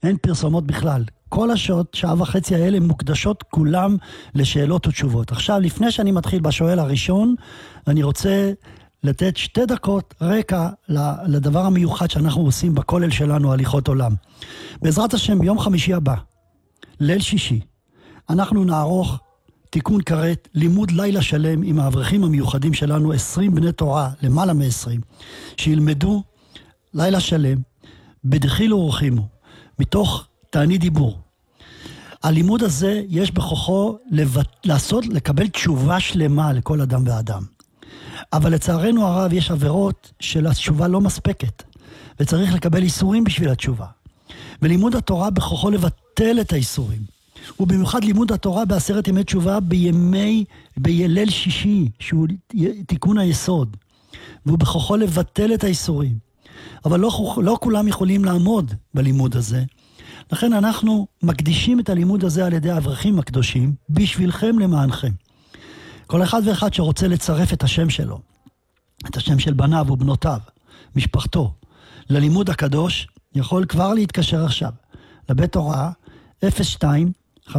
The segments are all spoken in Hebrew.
אין פרסומות בכלל. כל השעות, שעה וחצי האלה מוקדשות כולם לשאלות ותשובות. עכשיו, לפני שאני מתחיל בשואל הראשון, אני רוצה לתת 2 דקות רקע לדבר המיוחד שאנחנו עושים בכולל שלנו, הליכות עולם. בעזרת השם, ביום חמישי הבא, ליל שישי, אנחנו נערוך תיקון כרת, לימוד לילה שלם עם האברכים המיוחדים שלנו, 20 בני תורה, למעלה מ-20, שילמדו לילה שלם, בדחילו ורחימו, מתוך תענית דיבור. הלימוד הזה יש בכוחו לקבל תשובה שלמה לכל אדם ואדם. אבל לצערנו הרב יש עבירות של התשובה לא מספקת, וצריך לקבל איסורים בשביל התשובה. ולימוד התורה בכוחו לבטל את האיסורים. ובמיוחד לימוד התורה ב10 ימי תשובה בליל שישי, שהוא תיקון היסוד. והוא בכוחו לבטל את האיסורים. אבל לא כולם יכולים לעמוד בלימוד הזה. לכן אנחנו מקדישים את הלימוד הזה על ידי האברכים הקדושים, בשבילכם למענכם. כל אחד ואחד שרוצה לצרף את השם שלו, את השם של בניו ובנותיו, משפחתו, ללימוד הקדוש, יכול כבר להתקשר עכשיו, לבית הוראה 02-587-5871,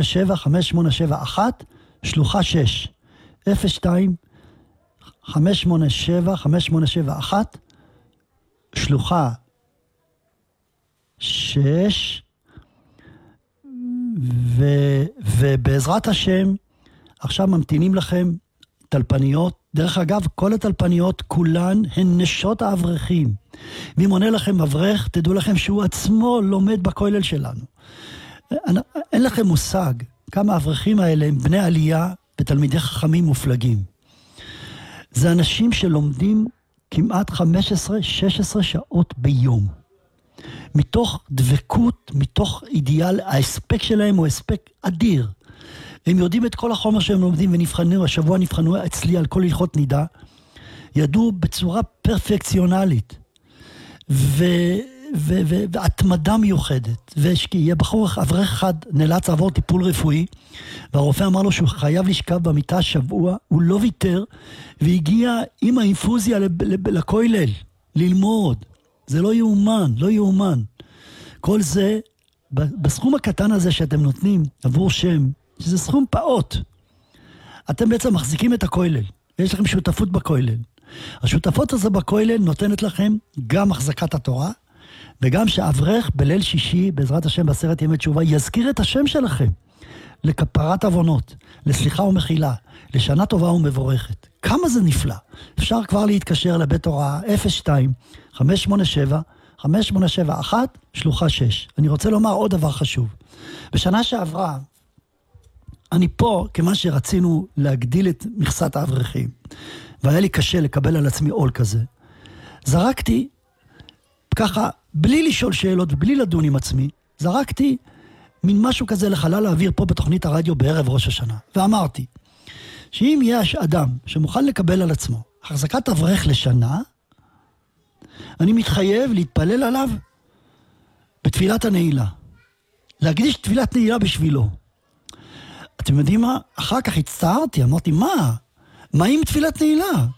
שלוחה 6, 02-587-5871, שלוחה 6, ובעזרת השם, עכשיו ממתינים לכם טלפניות. דרך אגב, כל הטלפניות כולן הן נשות האברכים. ואם עונה לכם אברך, תדעו לכם שהוא עצמו לומד בכולל שלנו. אין לכם מושג כמה האברכים האלה הם בני עלייה ותלמידי חכמים מופלגים. זה אנשים שלומדים כמעט 15-16 שעות ביום. מתוך דבקות, מתוך אידיאל, ההספק שלהם הוא הספק אדיר. הם יודעים את כל החומר שהם לומדים ונבחנו, השבוע נבחנו אצלי על כל הלכות נידה, ידעו בצורה פרפקציונלית, והתמדה מיוחדת, ויהיה בחור אברך אחד נאלץ לעבור טיפול רפואי, והרופא אמר לו שהוא חייב לשכב במיטה שבוע, הוא לא ויתר, והגיע עם האינפוזיה לכולל, ללמוד. זה לא יאומן, לא יאומן. כל זה, בסכום הקטן הזה שאתם נותנים עבור שם, שזה סכום פעוט. אתם בעצם מחזיקים את הכולל. יש לכם שותפות בכולל. השותפות הזו בכולל נותנת לכם גם החזקת התורה, וגם שאברך בליל שישי, בעזרת השם ב10 ימי תשובה, יזכיר את השם שלכם. לכפרת עוונות, לסליחה ומחילה, לשנה טובה ומבורכת. כמה זה נפלא. אפשר כבר להתקשר לבית הוראה 02-587-5871, שלוחה 6. אני רוצה לומר עוד דבר חשוב. בשנה שעברה, אני פה, כמה שרצינו להגדיל את מכסת האברכים, והיה לי קשה לקבל על עצמי עול כזה, זרקתי, ככה, בלי לשאול שאלות ובלי לדון עם עצמי, זרקתי מין משהו כזה לחלל האוויר פה בתוכנית הרדיו בערב ראש השנה. ואמרתי, שאם יש אדם שמוכן לקבל על עצמו החזקת אברך לשנה, אני מתחייב להתפלל עליו בתפילת הנעילה. להקדיש תפילת נעילה בשבילו. אתם יודעים מה? אחר כך הצטערתי, אמרתי, מה עם תפילת נעילה?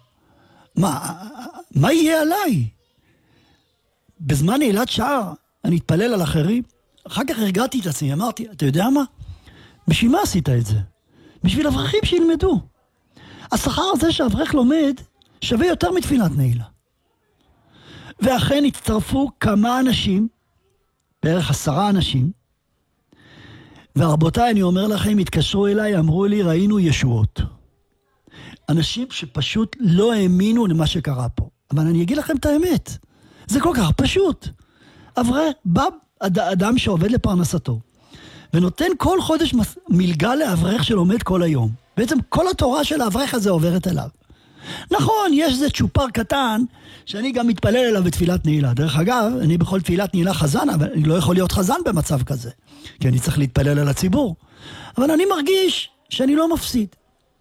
מה יהיה עליי? בזמן נעילת שער, אני אתפלל על אחרים. אחר כך הרגעתי את עצמי, אמרתי, אתה יודע מה? בשביל מה עשית את זה? בשביל אברכים שילמדו. השכר הזה שאברך לומד שווה יותר מתפילת נעילה. ואכן הצטרפו כמה אנשים, בערך 10 אנשים, ורבותיי, אני אומר לכם, התקשרו אליי, אמרו לי, ראינו ישועות. אנשים שפשוט לא האמינו למה שקרה פה. אבל אני אגיד לכם את האמת. זה כל כך פשוט. בא אדם שעובד לפרנסתו, ונותן כל חודש מלגה לאברך שלומד כל היום. בעצם כל התורה של האברך הזה עוברת אליו. נכון, יש איזה צ'ופר קטן, שאני גם מתפלל אליו בתפילת נעילה. דרך אגב, אני בכל תפילת נעילה חזן, אבל אני לא יכול להיות חזן במצב כזה, כי אני צריך להתפלל על הציבור. אבל אני מרגיש שאני לא מפסיד.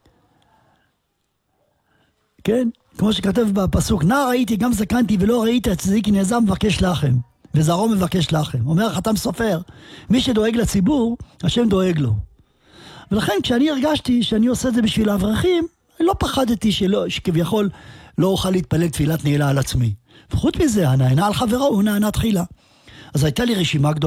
כן? כמו שכתב בפסוק, נער הייתי גם זקנתי ולא ראיתי את צדיק נעזר מבקש לכם, וזרעו מבקש לכם. אומר החתם סופר, מי שדואג לציבור, השם דואג לו. ולכן כשאני הרגשתי שאני עושה את זה בשביל האברכים, אני לא פחדתי שכביכול לא אוכל להתפלל תפילת נעילה על עצמי. וחוץ מזה, הנענה על חברו, הוא נענה תחילה. אז הייתה לי רשימה גדולה.